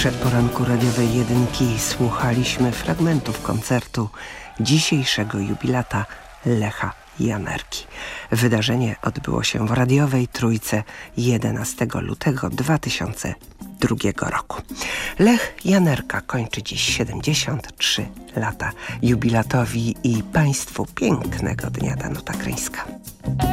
Przed poranku radiowej jedynki słuchaliśmy fragmentów koncertu dzisiejszego jubilata Lecha Janerki. Wydarzenie odbyło się w radiowej Trójce 11 lutego 2002 roku. Lech Janerka kończy dziś 73 lata. Jubilatowi i Państwu pięknego dnia. Danuta Kryńska.